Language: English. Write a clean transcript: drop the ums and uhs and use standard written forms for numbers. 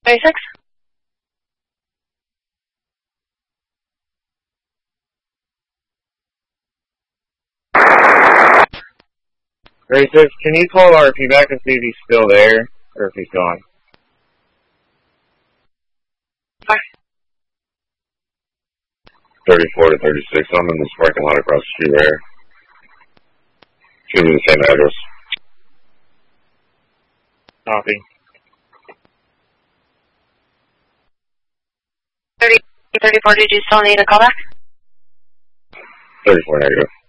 36. 36, can you call RP back and see if he's still there, or if he's gone? 34 to 36, I'm in this parking lot across the street there. Should be the same address. Copy. 34, did you still need a callback? 34 negative.